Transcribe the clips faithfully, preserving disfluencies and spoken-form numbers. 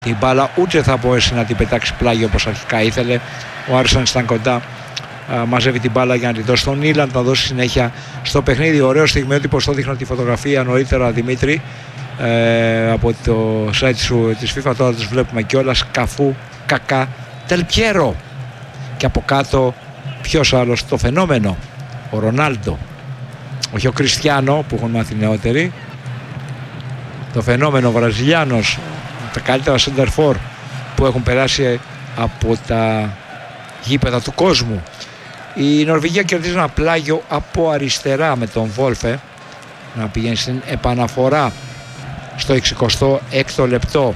την μπάλα, ούτε θα μπορέσει να την πετάξει πλάγιο όπως αρχικά ήθελε. Ο Άρισον ήταν κοντά, α, μαζεύει την μπάλα για να τη δώσει στον Ήλαντ, να δώσει συνέχεια στο παιχνίδι. Ωραίο στιγμιότυπο, το δείχνα τη φωτογραφία νωρίτερα, Δημήτρη, ε, από το site σου της FIFA. Τώρα τους βλέπουμε κιόλας. Καφού, Κακά, Τελπιέρο. Και από κάτω ποιος άλλος? Το φαινόμενο, ο Ρονάλντο. Όχι ο Κριστιάνο που έχουν μάθει νεότεροι. Το φαινόμενο Βραζιλιάνος, τα καλύτερα center for που έχουν περάσει από τα γήπεδα του κόσμου. Η Νορβηγία κερδίζει ένα πλάγιο από αριστερά με τον Βόλφε να πηγαίνει στην επαναφορά στο εξηκοστό έκτο λεπτό,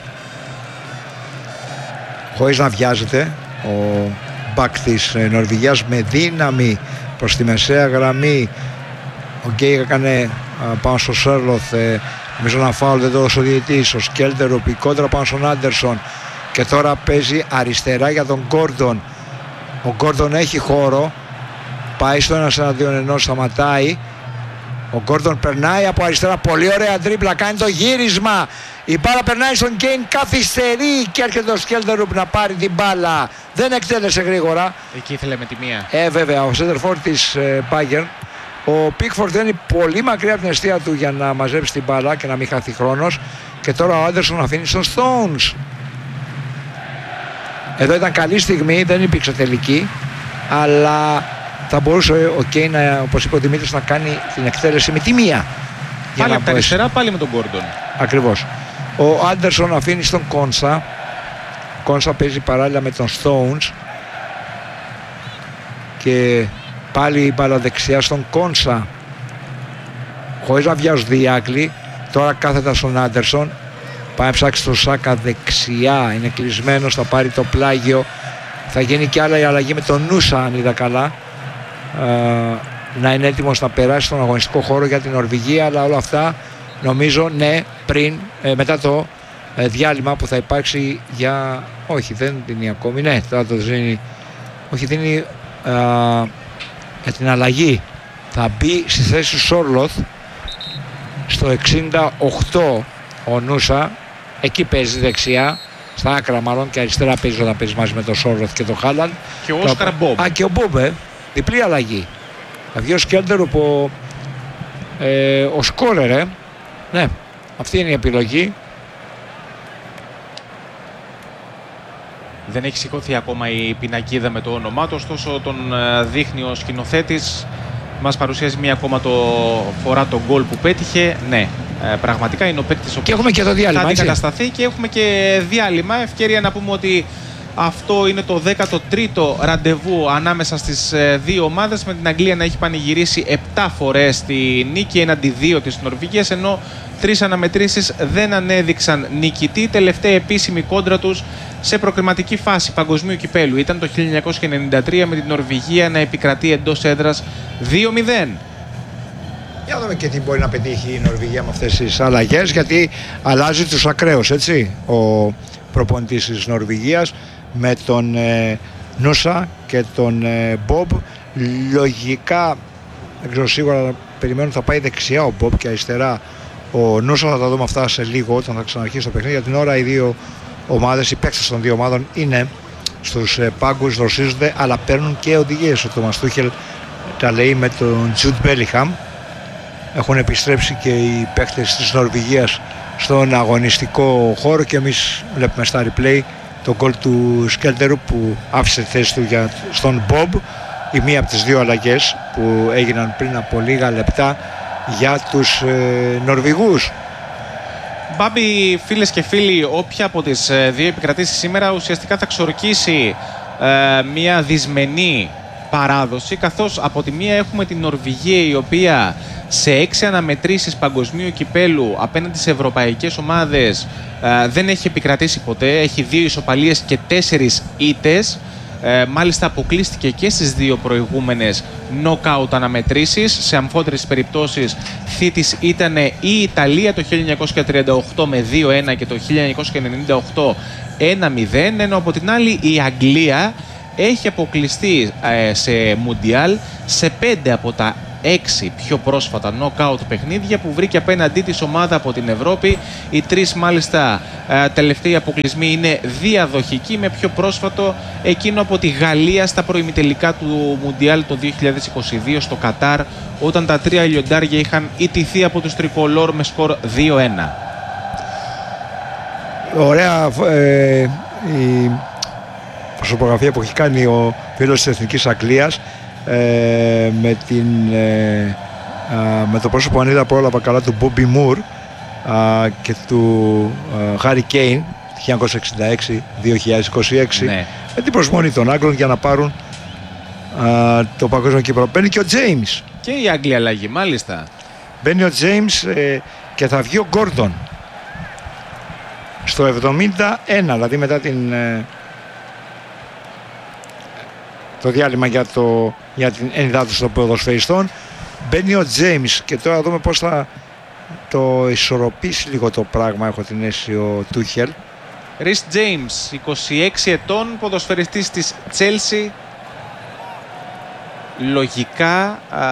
χωρίς να βιάζεται ο μπακ της Νορβηγίας, με δύναμη προς τη μεσαία γραμμή. Ο Γκέι έκανε πάνω στο Σέρλοθ, νομίζω ένα φάουλ, δεν το έδωσε ο διαιτητής. Ο Σκέλτερουπ, η κόντρα πάνω στον Άντερσον, και τώρα παίζει αριστερά για τον Γκόρντον. Ο Γκόρντον έχει χώρο, πάει στο ένας εναντίον ενός, σταματάει. Ο Γκόρντον περνάει από αριστερά, πολύ ωραία τρίπλα, κάνει το γύρισμα. Η μπάλα περνάει στον Κέιν, καθυστερεί και έρχεται ο Σκέλτερουπ να πάρει την μπάλα. Δεν εκτέλεσε γρήγορα. Εκεί ήθελε με τη μία. Ε, βέβαια, ο σέντερφορ της Bayern. Ο Πίκφορντ είναι πολύ μακριά από την αιστεία του για να μαζέψει την μπάλα και να μην χάθει χρόνος. Και τώρα ο Άντερσον αφήνει στον Stones. Εδώ ήταν καλή στιγμή, δεν υπήρξε τελική, αλλά θα μπορούσε ο Κέιν, όπως είπε ο Δημήτρης, να κάνει την εκτέλεση με τη μία. Πάλι από τα αριστερά, πάλι με τον Γκόρντον. Ακριβώς. Ο Άντερσον αφήνει στον Κόνσα. Κόνσα παίζει παράλληλα με τον Stones. Και πάλι η μπάλα δεξιά στον Κόνσα, χωρίς να βιάζουν διάκλη. Τώρα κάθετα στον Άντερσον. Πάει να ψάξει το Σάκα δεξιά, είναι κλεισμένος, θα πάρει το πλάγιο. Θα γίνει και άλλα η αλλαγή με τον Νούσα, αν είδα καλά, ε, να είναι έτοιμος να περάσει στον αγωνιστικό χώρο για την Νορβηγία. Αλλά όλα αυτά νομίζω ναι πριν, ε, μετά το ε, διάλειμμα που θα υπάρξει για... Όχι, δεν δίνει ακόμη, ναι, τώρα το δίνει. Όχι, δίνει ε, για την αλλαγή. Θα μπει στη θέση του Σόρλοθ στο εξήντα οκτώ ο Νούσα. Εκεί παίζει δεξιά, στα άκρα μάλλον, και αριστερά παίζει όταν παίζει μαζί με τον Σόρλοθ και τον Χάλαντ. Και ο Όσκαρ Μπομπ. Α, και ο Μπομπ, ε. διπλή αλλαγή. Θα βγει ο Σκέλτερουπ, ο, ε, ο σκόρερ, ε. Ναι, αυτή είναι η επιλογή. Δεν έχει σηκώθει ακόμα η πινακίδα με το όνομά του, ωστόσο τον δείχνει ο σκηνοθέτης. Μας παρουσιάζει μία ακόμα το φορά το γκολ που πέτυχε. Ναι, ε, πραγματικά είναι ο παίκτης ο και έχουμε και το διάλειμμα, θα αντικατασταθεί και έχουμε και διάλειμμα. Ευκαιρία να πούμε ότι αυτό είναι το δέκατο τρίτο ραντεβού ανάμεσα στις δύο ομάδες, με την Αγγλία να έχει πανηγυρίσει επτά φορές τη νίκη έναντι δύο της Νορβηγίας, ενώ τρεις αναμετρήσεις δεν ανέδειξαν νικητή. Τελευταία επίσημη κόντρα τους σε προκριματική φάση παγκοσμίου κυπέλου ήταν το χίλια εννιακόσια ενενήντα τρία, με την Νορβηγία να επικρατεί εντός έδρας δύο μηδέν. Για να δούμε και τι μπορεί να πετύχει η Νορβηγία με αυτές τις αλλαγές, γιατί αλλάζει τους ακραίους, έτσι, ο προπονητής της Νορβηγίας με τον ε, Νούσα και τον ε, Μπομπ. Λογικά, δεν ξέρω σίγουρα, περιμένουν θα πάει δεξιά ο Μπομπ και αριστερά ο Νούσα. Θα τα δούμε αυτά σε λίγο όταν θα ξαναρχίσει το παιχνίδι. Για την ώρα οι δύο ομάδες, οι παίκτες των δύο ομάδων είναι στους ε, πάγκους, δροσίζονται, αλλά παίρνουν και οδηγίες. Ο Τόμας Τούχελ τα λέει με τον Τζουντ Μπέλιχαμ. Έχουν επιστρέψει και οι παίκτες της Νορβηγίας στον αγωνιστικό χώρο και εμείς βλέπουμε στα replay το γκολ του Σκέλτερου που άφησε τη θέση του για, στον Μπομπ, η μία από τις δύο αλλαγές που έγιναν πριν από λίγα λεπτά για τους ε, Νορβηγούς. Μπάμπη, φίλες και φίλοι, όποια από τις ε, δύο επικρατήσεις σήμερα ουσιαστικά θα ξορκίσει ε, μια δυσμενή παράδοση, καθώς από τη μία έχουμε την Νορβηγία, η οποία σε έξι αναμετρήσεις παγκοσμίου κυπέλου απέναντι σε ευρωπαϊκές ομάδες ε, δεν έχει επικρατήσει ποτέ, έχει δύο ισοπαλίες και τέσσερις ήττες. Ε, μάλιστα αποκλείστηκε και στις δύο προηγούμενες knockout αναμετρήσεις. Σε αμφότερες περιπτώσεις θήτης ήταν η Ιταλία το χίλια εννιακόσια τριάντα οκτώ με δύο ένα και το χίλια εννιακόσια ενενήντα οκτώ ένα μηδέν, ενώ από την άλλη η Αγγλία έχει αποκλειστεί ε, σε Μουντιάλ σε πέντε από τα έξι πιο πρόσφατα νοκάουτ παιχνίδια που βρήκε απέναντί της ομάδα από την Ευρώπη. Οι τρεις μάλιστα τελευταίοι αποκλεισμοί είναι διαδοχικοί, με πιο πρόσφατο εκείνο από τη Γαλλία στα προημιτελικά του Μουντιάλ το δύο χιλιάδες είκοσι δύο στο Κατάρ, όταν τα τρία λιοντάρια είχαν ιτηθεί από τους τρικολόρ με σκορ δύο ένα. Ωραία ε, η προσωπογραφία που έχει κάνει ο φίλος της Εθνικής Αγγλίας ε, με, την, ε, α, με το πρόσωπο αν είδα πρόλαβα καλά του Μπόμπι Μουρ α, και του Χάρι Κέιν χίλια εννιακόσια εξήντα έξι δύο χιλιάδες είκοσι έξι, ναι, με την προσμονή των Άγγλων για να πάρουν α, το παγκόσμιο κύπελλο. Μπαίνει και ο Τζέιμς. Και η Άγγλια αλλαγή, μάλιστα. Μπαίνει ο Τζέιμς ε, και θα βγει ο Γκόρντον στο εβδομήντα ένα, δηλαδή μετά την, ε, το διάλειμμα για, το, για την ενυδάτωση των ποδοσφαιριστών. Μπαίνει ο Τζέιμς και τώρα δούμε πώς θα το ισορροπήσει λίγο το πράγμα, έχω την αίσθηση, ο Τούχελ. Ρίς Τζέιμς, είκοσι έξι ετών, ποδοσφαιριστής της Chelsea. Λογικά α...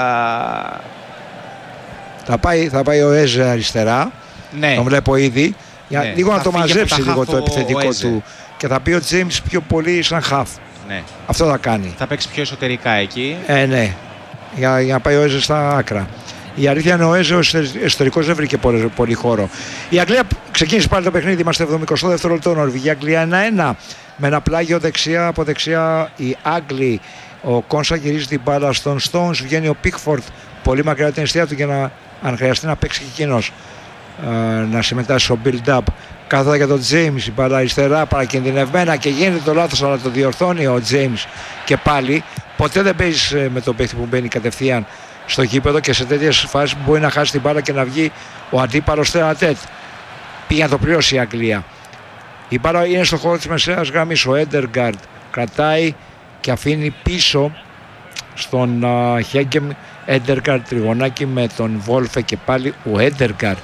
θα, πάει, θα πάει ο Έζε αριστερά, ναι, τον βλέπω ήδη, για ναι, λίγο να το μαζέψει λίγο το επιθετικό του, και θα πει ο Τζέιμς πιο πολύ σαν χαφ. Ναι. Αυτό θα κάνει. Θα παίξει πιο εσωτερικά εκεί. Ε, ναι, για, για να πάει ο Έζε στα άκρα. Η αλήθεια είναι ο Έζε ο εσωτερικός δεν βρήκε πολύ, πολύ χώρο. Η Αγγλία ξεκίνησε πάλι το παιχνίδι, είμαστε εβδομηκοστό δεύτερο λεπτό, Νορβηγία-Αγγλία ένα ένα, με ένα πλάγιο δεξιά, από δεξιά οι Άγγλοι. Ο Κόνσα γυρίζει την μπάλα στον Stones, βγαίνει ο Πίκφορντ πολύ μακριά την αιστεία του για να, αν χρειαστεί, να παίξει και εκείνος, να συμμετάσχει στο build-up. Κάθετα για τον James, η μπάλα αριστερά παρακινδυνευμένα και γίνεται το λάθος, αλλά το διορθώνει ο James. Και πάλι ποτέ δεν παίζεις με τον παίχτη που μπαίνει κατευθείαν στο γήπεδο, και σε τέτοιες φάσεις μπορεί να χάσει την μπάλα και να βγει ο αντίπαλος τερατέτ. Πήγε να το πληρώσει η Αγγλία. Η μπάλα είναι στο χώρο της μεσαίας γραμμής. Ο Έντεργαρντ κρατάει και αφήνει πίσω στον Χέγκεμ. Έντεργαρντ τριγωνάκι με τον Βόλφε και πάλι ο Έντεργαρντ.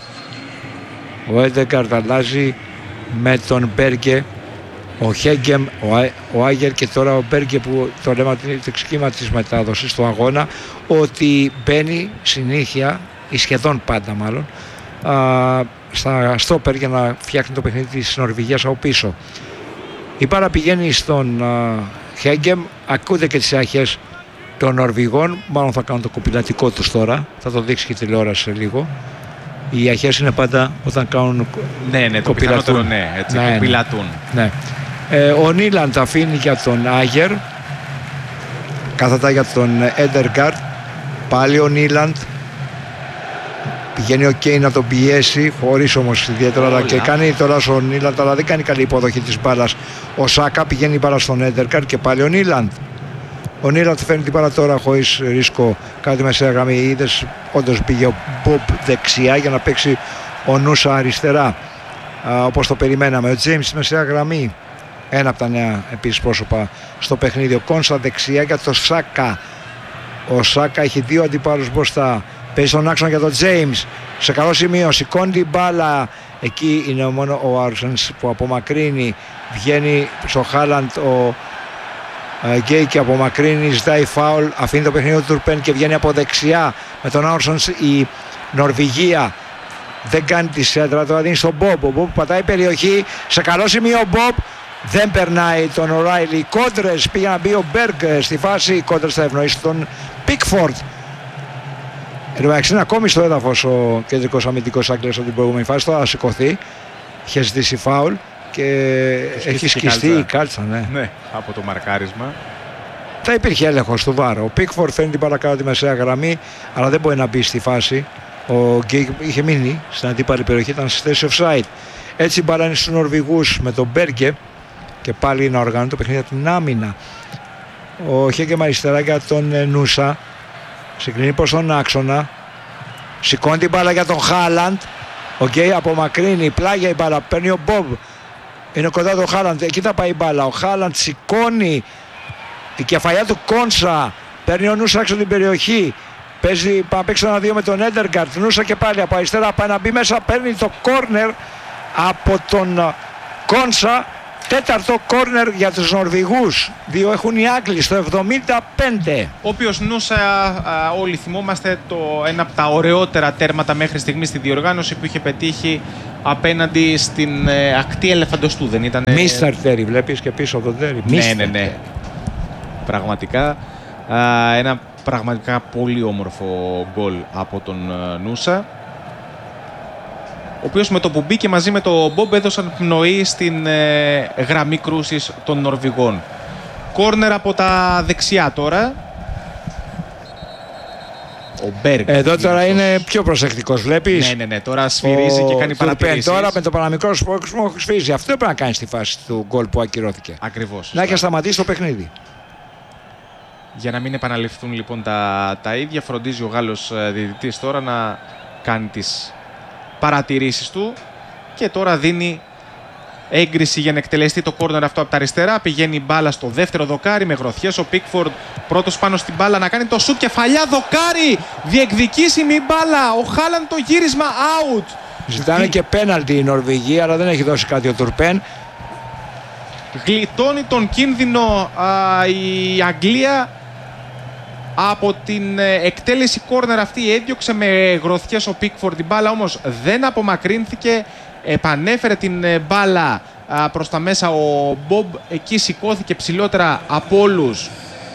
Ο Έντεργαρντ αλλάζει με τον Μπέργκε. Ο Χέγκεμ, ο, ο Άγερ, και τώρα ο Μπέργκε, που το λέμε το ξεκίνημα της μετάδοσης του αγώνα, ότι μπαίνει συνήθεια ή σχεδόν πάντα μάλλον α, στα στόπερ για να φτιάχνει το παιχνίδι της Νορβηγίας από πίσω. Η μπάλα πηγαίνει στον Χέγκεμ, ακούτε και τις αρχές των Νορβηγών, μάλλον θα κάνουν το κοπηλατικό τους τώρα, θα το δείξει και η τηλεόραση σε λίγο. Οι αρχές είναι πάντα όταν κάνουν ναι, ναι, κοπηλατούν. Το ναι, έτσι, ναι, κοπηλατούν. Ναι. Ε, ο Νίλαντ αφήνει για τον Άγερ, κάθετα για τον Έντεργαρντ, πάλι ο Νίλαντ. Πηγαίνει ο Κέιν να τον πιέσει, χωρίς όμως ιδιαίτερα, αλλά και κάνει τώρα ο Νίλαντ, αλλά δεν κάνει καλή υποδοχή της μπάλας. Ο Σάκα πηγαίνει η μπάλα στον Έντεργαρντ και πάλι ο Νίλαντ. Ο Νίλαντ φέρνει την μπάλα τώρα χωρίς ρίσκο κάτι μεσαία γραμμή. Είδες, όντως πήγε ο Μπομπ δεξιά για να παίξει ο Νούσα αριστερά, α, όπως το περιμέναμε. Ο Τζέιμς στη μεσαία γραμμή, ένα από τα νέα επίσης πρόσωπα στο παιχνίδι. Ο Κόνσα δεξιά για το Σάκα. Ο Σάκα έχει δύο αντιπάλους μπροστά. Παίζει τον άξονα για τον James. Σε καλό σημείο, σηκώνει την μπάλα. Εκεί είναι μόνο ο Άρσενς που απομακρύνει. Βγαίνει στο Χάλαντ ο Γκέι και απομακρύνει, ζητάει φάουλ. Αφήνει το παιχνίδι του Τουρπέν και βγαίνει από δεξιά με τον Άρσενς η Νορβηγία. Δεν κάνει τη σέντρα, τώρα δίνει στον Μπομπ. Ο Μπομπ πατάει περιοχή. Σε καλό σημείο ο Μπομπ. Δεν περνάει τον Οράιλι. Κόντρες, πήγε να μπει ο Μπέργκ στη φάση. Κόντρες θα ευνοήσει τον Πίκφορντ. Εν τω μεταξύ είναι ακόμη στο έδαφος ο κεντρικός αμυντικός Άγγλος από την προηγούμενη φάση. Τώρα θα σηκωθεί. Είχε ζητήσει φάουλ και έχει, έχει σκιστεί η κάλτσα. Ναι. Ναι, από το μαρκάρισμα. Θα υπήρχε έλεγχος του βάρ. Ο Πίκφορντ φέρνει την μπάλα κάτω τη μεσαία γραμμή, αλλά δεν μπορεί να μπει στη φάση. Ο Γκέι είχε μείνει στην αντίπαλη περιοχή, ήταν στη θέση offside. Έτσι η μπάλα είναι στους Νορβηγούς με τον Μπέργκε και πάλι να οργανώνει το παιχνίδι από την άμυνα. Ο Χέγκεμ αριστερά για τον Νούσα. Συγκρινεί προς τον άξονα. Σηκώνει την μπάλα για τον Χάλαντ. Ο Γκέι απομακρύνει. Πλάγια η μπάλα. Παίρνει ο Μπομπ. Είναι κοντά το Χάλαντ. Εκεί θα πάει η μπάλα. Ο Χάλαντ σηκώνει. Η κεφαλιά του Κόνσα. Παίρνει ο Νούσα έξω την περιοχή. Παίζει, πάει να παίξει ένα δύο με τον Έντεργαρντ. Νούσα και πάλι από αριστερά πάει να μπει μέσα. Παίρνει το κόρνερ από τον Κόνσα. Τέταρτο κόρνερ για τους Νορβηγούς. Δύο έχουν οι Άγγλοι στο εβδομήντα πέντε. Ο οποίος Νούσα, α, όλοι θυμόμαστε, το ένα από τα ωραιότερα τέρματα μέχρι στιγμή στη διοργάνωση που είχε πετύχει απέναντι στην ε, ακτή Ελεφαντοστού, δεν ήταν? Μίστερ Τέρι, βλέπεις και πίσω από τον Τέρι. Ναι, ναι, ναι. Πραγματικά α, ένα πραγματικά πολύ όμορφο γκολ από τον Νούσα, ο οποίος με το που μπήκε μαζί με τον Μπομπ έδωσαν πνοή στην ε, γραμμή κρούσης των Νορβηγών. Κόρνερ από τα δεξιά τώρα. Ο Μπέργκ. Εδώ τώρα είναι πιο προσεκτικός, βλέπεις. Ναι, ναι, ναι. Τώρα σφυρίζει ο... και κάνει παρατηρήσεις. Τώρα με το παραμικρό σπρώξιμο σφυρίζει. Αυτό έπρεπε να κάνει στη φάση του γκολ που ακυρώθηκε. Ακριβώς. Να έχει σταματήσει το παιχνίδι. Για να μην επαναληφθούν λοιπόν τα, τα ίδια, φροντίζει ο Γάλλος διαιτητής τώρα να κάνει τις παρατηρήσεις του και τώρα δίνει έγκριση για να εκτελεστεί το κόρνερ αυτό από τα αριστερά. Πηγαίνει η μπάλα στο δεύτερο δοκάρι με γροθιές. Ο Πίκφορντ πρώτος πάνω στην μπάλα να κάνει το σουτ. Κεφαλιά, δοκάρι, διεκδικήσιμη μπάλα. Ο Χάλαντ το γύρισμα out. Ζητάνε Δι... και πέναλτι η Νορβηγία, αλλά δεν έχει δώσει κάτι ο Τουρπέν. Γλιτώνει τον κίνδυνο α, η Αγγλία. Από την εκτέλεση κόρνερ αυτή έδιωξε με γροθιές ο Πίκφορντ την μπάλα, όμως δεν απομακρύνθηκε. Επανέφερε την μπάλα προς τα μέσα ο Μπομπ, εκεί σηκώθηκε ψηλότερα από όλους,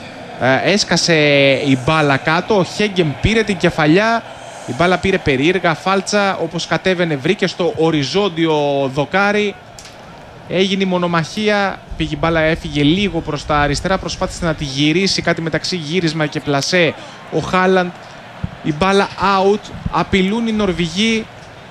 έσκασε η μπάλα κάτω, ο Χέγγεμ πήρε την κεφαλιά, η μπάλα πήρε περίεργα φάλτσα, όπως κατέβαινε βρήκε στο οριζόντιο δοκάρι, έγινε η μονομαχία, πήγε η μπάλα, έφυγε λίγο προς τα αριστερά, προσπάθησε να τη γυρίσει, κάτι μεταξύ γύρισμα και πλασέ ο Χάλαντ, η μπάλα out, απειλούν οι Νορβηγοί.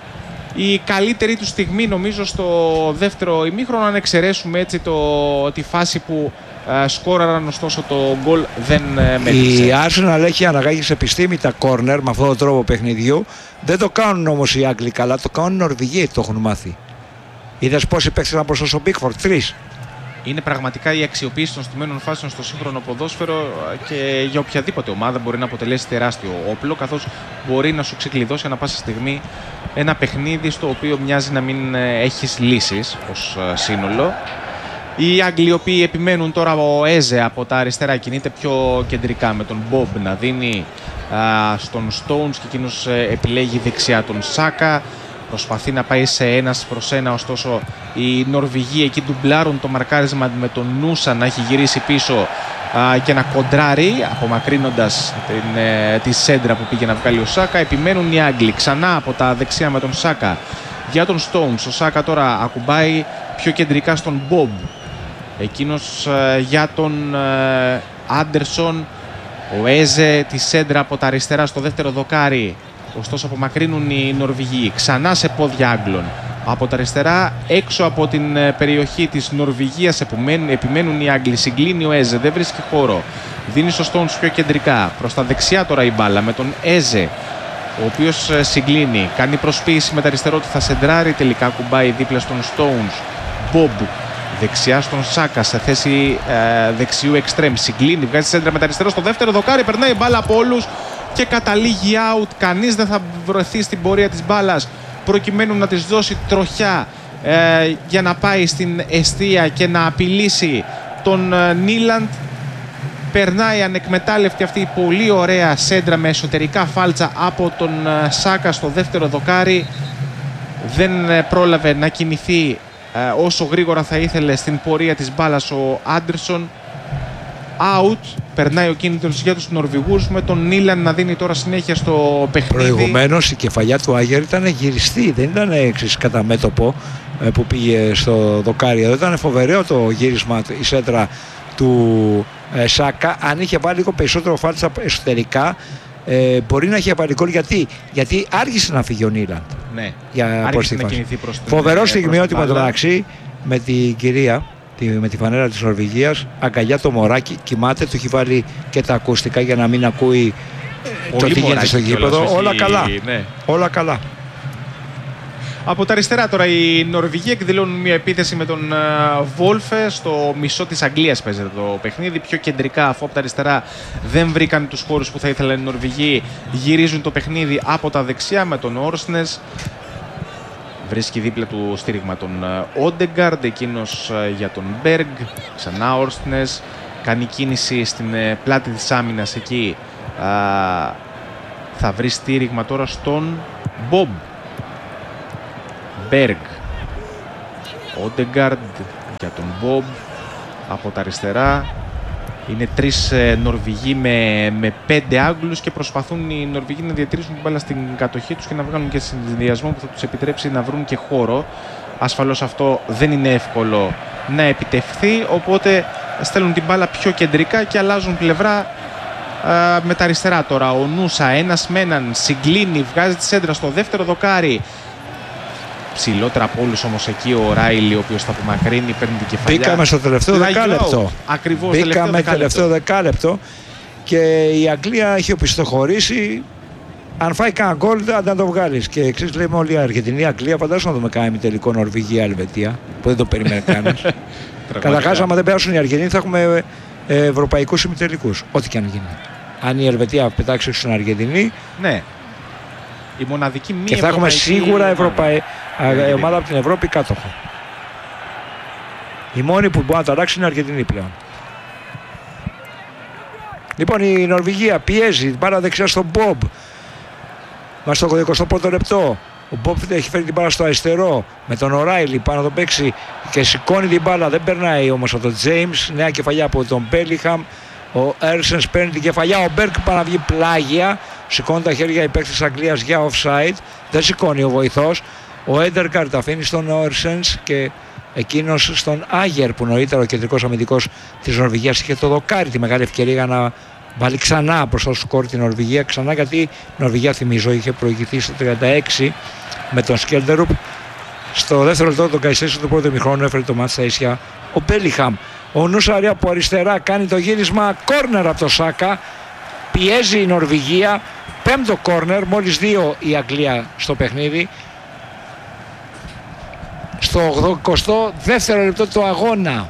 Η καλύτερη του στιγμή νομίζω στο δεύτερο ημίχρονο, αν εξαιρέσουμε έτσι το, τη φάση που uh, σκόραραν, ωστόσο το γκολ δεν uh, μέτρησε. Η Arsenal έχει αναγάγει σε επιστήμητα κόρνερ με αυτόν τον τρόπο παιχνιδιού. Δεν το κάνουν όμως οι Άγγλοι καλά, το κάνουν οι Νορβηγοί, το έχουν μάθει. Είδες πόσοι παίξαν προς το Μπίκφορντ, τρεις. Είναι πραγματικά η αξιοποίηση των στημένων φάσεων στο σύγχρονο ποδόσφαιρο και για οποιαδήποτε ομάδα μπορεί να αποτελέσει τεράστιο όπλο, καθώς μπορεί να σου ξεκλειδώσει ανά πάσα στιγμή ένα παιχνίδι στο οποίο μοιάζει να μην έχεις λύσεις ως σύνολο. Οι Άγγλοι, οι οποίοι επιμένουν τώρα, ο Έζε από τα αριστερά κινείται πιο κεντρικά με τον Μπομπ να δίνει α, στον Stones και εκείνος επιλέγει δεξιά τον Σάκα. Προσπαθεί να πάει σε ένας προς ένα, ωστόσο οι Νορβηγοί εκεί ντουμπλάρουν το μαρκάρισμα με τον Νούσα να έχει γυρίσει πίσω α, και να κοντράρει, απομακρύνοντας την, ε, τη σέντρα που πήγε να βγάλει ο Σάκα. Επιμένουν οι Άγγλοι ξανά από τα δεξιά με τον Σάκα για τον Stones. Ο Σάκα τώρα ακουμπάει πιο κεντρικά στον Μπομπ, εκείνος ε, για τον ε, Άντερσον. Ο Έζε τη σέντρα από τα αριστερά στο δεύτερο δοκάρι, ωστόσο απομακρύνουν οι Νορβηγοί, ξανά σε πόδια Άγγλων. Από τα αριστερά, έξω από την περιοχή της Νορβηγίας επιμένουν, επιμένουν οι Άγγλοι. Συγκλίνει ο Έζε, δεν βρίσκει χώρο. Δίνει στο Stones πιο κεντρικά. Προς τα δεξιά τώρα η μπάλα με τον Έζε, ο οποίος συγκλίνει. Κάνει προσποίηση με τα αριστερό του, θα σεντράρει. Τελικά κουμπάει δίπλα στον Stones. Μπομπ δεξιά στον Σάκα σε θέση ε, δεξιού εξτρέμ. Συγκλίνει, βγάζει σέντρα με τα αριστερό στο δεύτερο δοκάρι. Περνάει η μπάλα από όλους και καταλήγει out. Κανείς δεν θα βρεθεί στην πορεία της μπάλας προκειμένου να της δώσει τροχιά ε, για να πάει στην εστία και να απειλήσει τον ε, Νίλαντ. Περνάει ανεκμετάλλευτη αυτή η πολύ ωραία σέντρα με εσωτερικά φάλτσα από τον ε, Σάκα στο δεύτερο δοκάρι. Δεν ε, πρόλαβε να κινηθεί ε, όσο γρήγορα θα ήθελε στην πορεία της μπάλας ο Άντερσον. Out. Περνάει ο κίνδυνος για τους Νορβηγούς με τον Νίλαν να δίνει τώρα συνέχεια στο παιχνίδι. Προηγουμένως η κεφαλιά του Άγερ ήταν γυριστή, δεν ήταν εξής κατά μέτωπο που πήγε στο δοκάρι. Εδώ ήταν φοβερό το γύρισμα, η σέντρα του ε, Σάκα. Αν είχε βάλει λίγο περισσότερο φάλτσα εσωτερικά, ε, μπορεί να είχε βάλει γκολ. Γιατί, γιατί άργησε να φύγει ο Νίλαν. Ναι, για άργησε να κινηθεί προς την, φοβερό στιγμιότυπο το μεταξύ με την κυρία, με τη φανέλα της Νορβηγίας, αγκαλιά το μωράκι, κοιμάται, του έχει βάλει και τα ακουστικά για να μην ακούει ε, το τι γίνεται στο γήπεδο. Όλα καλά, ναι. όλα καλά. Από τα αριστερά τώρα οι Νορβηγοί εκδηλώνουν μια επίθεση με τον Βόλφε. Στο μισό της Αγγλίας παίζεται το παιχνίδι. Πιο κεντρικά, αφού από τα αριστερά δεν βρήκαν τους χώρους που θα ήθελαν οι Νορβηγοί, γυρίζουν το παιχνίδι από τα δεξιά με τον Όρσνες. βρίσκει δίπλα του στήριγμα τον Όντεγκαρντ, εκείνος για τον Μπέργκ, ξανά Όρστνες, κάνει κίνηση στην πλάτη της άμυνας εκεί, α, θα βρει στήριγμα τώρα στον Μπομπ. Μπέργκ, Όντεγκαρντ για τον Μπομπ από τα αριστερά. Είναι τρεις ε, Νορβηγοί με, με πέντε Άγγλους και προσπαθούν οι Νορβηγοί να διατηρήσουν την μπάλα στην κατοχή τους και να βγάλουν και συνδυασμό που θα τους επιτρέψει να βρουν και χώρο. Ασφαλώς αυτό δεν είναι εύκολο να επιτευχθεί, οπότε στέλνουν την μπάλα πιο κεντρικά και αλλάζουν πλευρά ε, με τα αριστερά τώρα. Ο Νούσα ένας με έναν συγκλίνει, βγάζει τη σέντρα στο δεύτερο δοκάρι. Ψηλότερα από όλους όμως εκεί ο Ράιλι, ο οποίος θα απομακρύνει, παίρνει την κεφαλιά. Μπήκαμε στο τελευταίο δεκάλεπτο. Ακριβώς, Μπήκαμε τελευταίο τελευταίο δεκάλεπτο και η Αγγλία έχει οπισθοχωρήσει. Αν φάει κανένα γκολ, δεν θα το βγάλει. Και εξής λέμε όλοι οι Αργεντινοί, Αγγλία, φαντάζομαι να δούμε κάνει τελικό Νορβηγία-Ελβετία, που δεν το περιμένει κανείς. Καταρχάς, άμα δεν περάσουν οι Αργεντινοί, θα έχουμε ευρωπαϊκούς ημιτελικούς. Ό,τι και αν γίνει. Αν η Ελβετία πετάξει στην Αργεντινή. Ναι. Η μοναδική μη και θα έχουμε σίγουρα Ευρωπαϊ... yeah, ομάδα από την Ευρώπη κάτοχο. Η μόνη που μπορεί να τα αλλάξει είναι η Αργεντινή πλέον. Λοιπόν, η Νορβηγία πιέζει την μπάλα δεξιά στον Μπομπ. Μας στο εικοστό πρώτο λεπτό. Ο Μπομπ έχει φέρει την μπάλα στο αριστερό με τον Οράιλι πάνω να τον παίξει και σηκώνει την μπάλα. Δεν περνάει όμως από τον Τζέιμς. Νέα κεφαλιά από τον Μπέλιχαμ. Ο Έρσενς παίρνει την κεφαλιά. Ο Μπέρκ πάει να βγει πλάγια. Σηκώνει τα χέρια υπέρ της Αγγλίας για offside. Δεν σηκώνει ο βοηθός. Ο Έντεργαρντ αφήνει στον Έρσενς και εκείνος στον Άγερ που νωρίτερα ο κεντρικός αμυντικός της Νορβηγίας είχε το δοκάρι τη μεγάλη ευκαιρία για να βάλει ξανά μπροστά στο σκορ την Νορβηγία. Ξανά γιατί η Νορβηγία, θυμίζω, είχε προηγηθεί στο τριάντα έξι με τον Σκέλντερουπ. Στο δεύτερο λεπτό τον καθυστέρησε του πρώτου ημιχρόνου, έφερε το μάτς στα ίσια ο Μπέλιχαμ. Ο Νούσαρη από αριστερά κάνει το γύρισμα, κόρνερ από το Σάκα. Πιέζει η Νορβηγία, πέμπτο κόρνερ, μόλις δύο η Αγγλία στο παιχνίδι. Στο ογδοηκοστό δεύτερο λεπτό του αγώνα.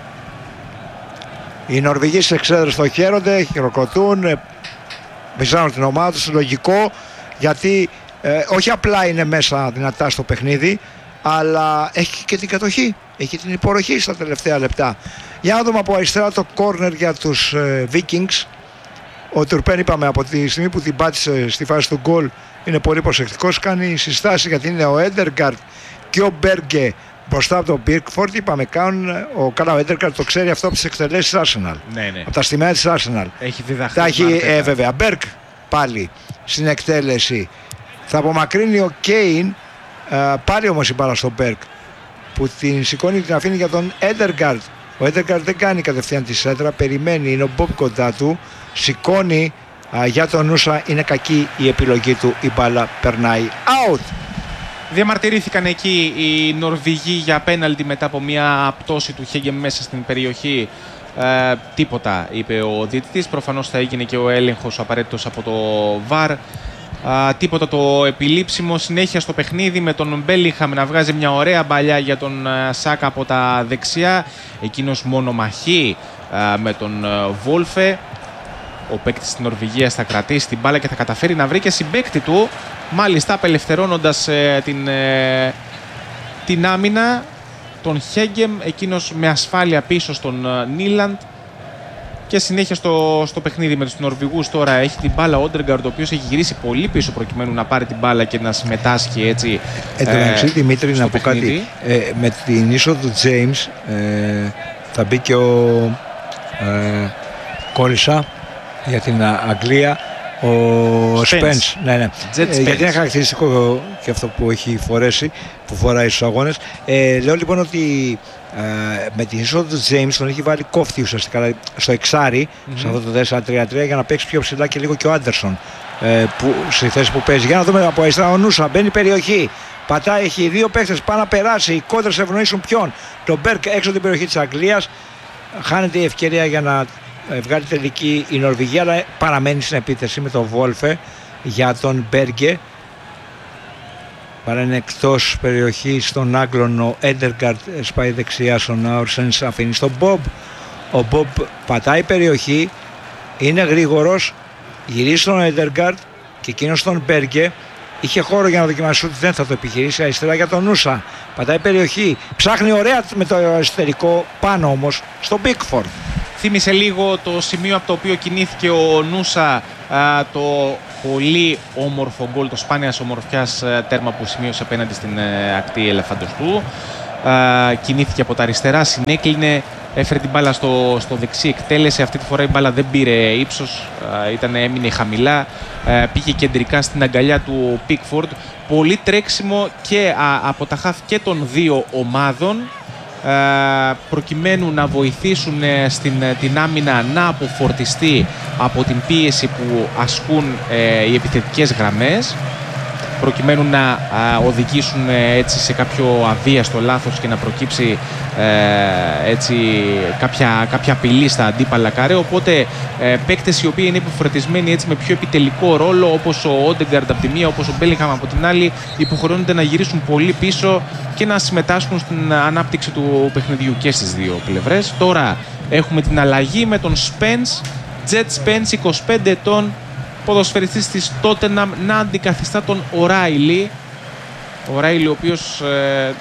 Οι Νορβηγοί στις εξέδρες το χαίρονται, χειροκροτούν, βυζάνουν την ομάδα τους, λογικό, γιατί ε, όχι απλά είναι μέσα δυνατά στο παιχνίδι, αλλά έχει και την κατοχή, έχει την υπορροχή στα τελευταία λεπτά. Για να δούμε από αριστερά το κόρνερ για τους ε, Vikings. Ο Τουρπέν, είπαμε, από τη στιγμή που την πάτησε στη φάση του γκολ είναι πολύ προσεκτικός, κάνει συστάσεις γιατί είναι ο Έντεργαρντ και ο Μπέργκε μπροστά από τον Μπίρκφορντ. Είπαμε, κάνουν, ο καλά ο Έντεργαρντ το ξέρει αυτό από τις εκτελέσεις Arsenal, ναι, ναι. από τα στιμένα της Arsenal. Έχει διδαχθεί. Τα έχει, ε, βέβαια. Μπέρκ πάλι στην εκτέλεση. Θα απομακρύνει ο Κέιν, ε, πάλι όμως η μπάλα στον Μπέρκ που την σηκώνει, την αφήνει για τον Έντεργαρντ. Ο Έντεργαρντ δεν κάνει κατευθείαν τη σέντρα, περιμένει, είναι ο Μπομπ κοντά του, σηκώνει α, για τον Νούσα, είναι κακή η επιλογή του, η μπάλα περνάει out. Διαμαρτυρήθηκαν εκεί οι Νορβηγοί για πέναλτι μετά από μια πτώση του Χέγγεμ μέσα στην περιοχή. Ε, τίποτα, είπε ο διαιτητής. Προφανώς θα έγινε και ο έλεγχος απαραίτητος από το βαρ. Α, τίποτα το επιλήψιμο. Συνέχεια στο παιχνίδι με τον Μπέλιχαμ να βγάζει μια ωραία μπαλιά για τον α, Σάκα από τα δεξιά. Εκείνος μονομαχεί α, με τον α, Βόλφε. Ο παίκτης της Νορβηγίας θα κρατήσει την μπάλα και θα καταφέρει να βρει και συμπαίκτη του. Μάλιστα απελευθερώνοντας ε, την, ε, την άμυνα, τον Χέγγεμ, εκείνος με ασφάλεια πίσω στον ε, Νίλαντ. Και συνέχεια στο, στο παιχνίδι με τους Νορβηγούς τώρα έχει την μπάλα ο Όντεγκαρντ, ο οποίος έχει γυρίσει πολύ πίσω προκειμένου να πάρει την μπάλα και να συμμετάσχει έτσι. Εντάξει, ε, Δημήτρη, να πω κάτι. Ε, με την είσοδο του James ε, θα μπει και ο ε, Κόλισα για την Αγγλία, ο Σπένς. Ναι, ναι. Ε, γιατί είναι χαρακτηριστικό και αυτό που έχει φορέσει, που φοράει στους αγώνες. Ε, λέω λοιπόν ότι ε, με την είσοδο του James τον έχει βάλει κόφτη ουσιαστικά στο εξάρι, mm-hmm. σε αυτό το τέσσερα τρία τρία, για να παίξει πιο ψηλά και λίγο και ο Άντερσον ε, που, στη θέση που παίζει. Για να δούμε από αριστερά ο Νούσα, μπαίνει περιοχή. Πατάει, έχει δύο παίκτες, πάει να περάσει. Οι κόντρες ευνοήσουν ποιον? Τον Μπέρκ έξω την περιοχή της Αγγλίας. Χάνεται η ευκαιρία για να βγάλει τελική η Νορβηγία, αλλά παραμένει στην επίθεση με τον Βόλφε για τον Μπέργκε. Παρά είναι εκτός περιοχή στον Άγγλον, ο Έντεργαρντ σπάει δεξιά στον Άουρσενς, αφήνει στον Μπομπ. Ο Μπομπ πατάει περιοχή, είναι γρήγορος, γυρίζει στον Έντεργαρντ και εκείνος στον Μπέργκε. είχε χώρο για να δοκιμάσει ότι δεν θα το επιχειρήσει. Αριστερά για τον Νούσα. Πατάει περιοχή. Ψάχνει ωραία με το εσωτερικό πάνω όμως στο Μπίκφορντ. Θύμισε λίγο το σημείο από το οποίο κινήθηκε ο Νούσα, α, το πολύ όμορφο γκολ, το σπάνιας ομορφιάς τέρμα που σημείωσε απέναντι στην ε, ακτή Ελεφαντοστού. Α, κινήθηκε από τα αριστερά, συνέκλεινε, έφερε την μπάλα στο, στο δεξί, εκτέλεσε. Αυτή τη φορά η μπάλα δεν πήρε ύψος, α, ήταν, έμεινε χαμηλά, α, πήγε κεντρικά στην αγκαλιά του Πίκφορντ. Πολύ τρέξιμο και α, από τα χαφ και των δύο ομάδων, προκειμένου να βοηθήσουν στην, την άμυνα να αποφορτιστεί από την πίεση που ασκούν ε, οι επιθετικές γραμμές, προκειμένου να α, οδηγήσουν ε, έτσι σε κάποιο αβίαστο λάθος και να προκύψει ε, έτσι κάποια, κάποια απειλή στα αντίπαλα καρέ. Οπότε ε, παίκτες οι οποίοι είναι υποφορτισμένοι έτσι με πιο επιτελικό ρόλο, όπως ο Όντεγκαρντ από τη μία, όπως ο Μπέλιγχαμ από την άλλη, υποχρεώνονται να γυρίσουν πολύ πίσω και να συμμετάσχουν στην ανάπτυξη του παιχνιδιού και στις δύο πλευρές. Τώρα έχουμε την αλλαγή με τον Spence, Jet Spence, είκοσι πέντε ετών, ποδοσφαιριστής της Tottenham, να αντικαθιστά τον O'Reilly. Ο O'Reilly, ο οποίος ε,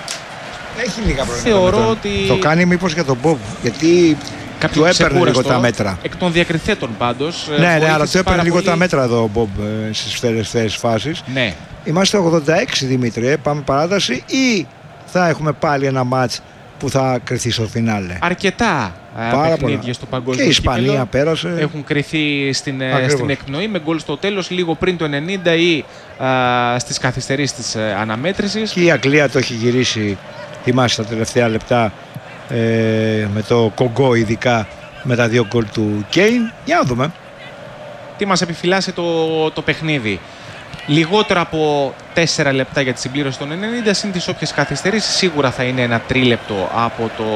έχει λίγα προβλήματα. Θεωρώ τον... ότι το κάνει μήπως για τον Bob, γιατί του έπαιρνε λίγο τα μέτρα. Εκ των διακριθέτων πάντως. Ναι, ναι, αλλά του έπαιρνε λίγο πολύ... τα μέτρα εδώ ο Bob ε, στις τελευταίες φάσεις. Ναι. Είμαστε ογδόντα έξι, Δημήτρη, ε, πάμε παράταση ή θα έχουμε πάλι ένα μάτς που θα κρυθεί στο φινάλε? Αρκετά παιχνίδια στο παγκόσμιο. Και η Ισπανία κύπελλο πέρασε. Έχουν κρυθεί στην, στην εκπνοή με γκολ στο τέλος, λίγο πριν το ενενήντα ή α, στις καθυστερήσεις της αναμέτρησης. Και η Αγγλία το έχει γυρίσει, θυμάσαι, τα τελευταία λεπτά ε, με το Κογκό, ειδικά με τα δύο γκολ του Κέιν. Για να δούμε τι μας επιφυλάσσει το, το παιχνίδι. Λιγότερο από τέσσερα λεπτά για τη συμπλήρωση των ενενήντα, συν τις όποιες καθυστερήσεις. Σίγουρα θα είναι ένα τρίλεπτο από το